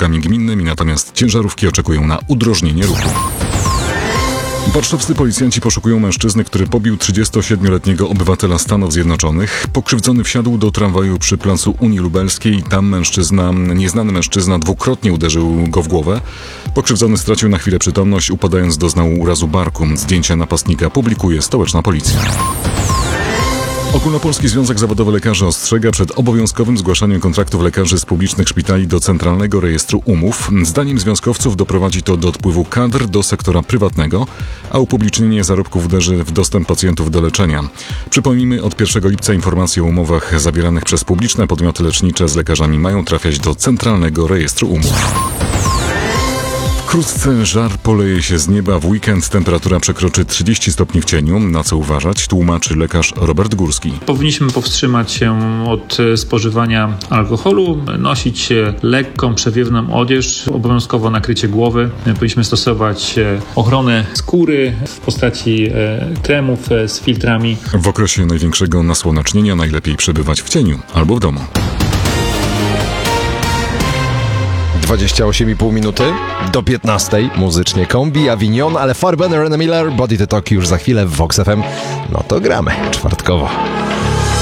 drogami gminnymi, natomiast ciężarówki oczekują na udrożnienie ruchu. Warszawscy policjanci poszukują mężczyzny, który pobił 37-letniego obywatela Stanów Zjednoczonych. Pokrzywdzony wsiadł do tramwaju przy placu Unii Lubelskiej. Tam nieznany mężczyzna dwukrotnie uderzył go w głowę. Pokrzywdzony stracił na chwilę przytomność, upadając doznał urazu barku. Zdjęcia napastnika publikuje stołeczna policja. Ogólnopolski Związek Zawodowy Lekarzy ostrzega przed obowiązkowym zgłaszaniem kontraktów lekarzy z publicznych szpitali do Centralnego Rejestru Umów. Zdaniem związkowców doprowadzi to do odpływu kadr do sektora prywatnego, a upublicznienie zarobków uderzy w dostęp pacjentów do leczenia. Przypomnijmy, od 1 lipca informacje o umowach zawieranych przez publiczne podmioty lecznicze z lekarzami mają trafiać do Centralnego Rejestru Umów. Wkrótce żar poleje się z nieba. W weekend temperatura przekroczy 30 stopni w cieniu. Na co uważać, tłumaczy lekarz Robert Górski. Powinniśmy powstrzymać się od spożywania alkoholu, nosić lekką, przewiewną odzież, obowiązkowo nakrycie głowy. Powinniśmy stosować ochronę skóry w postaci kremów z filtrami. W okresie największego nasłonecznienia najlepiej przebywać w cieniu albo w domu. 28,5 minuty do 15. Muzycznie Kombi, Avignon, ale Fairbairn, René Miller, Body to Talk już za chwilę w Vox FM. No to gramy czwartkowo.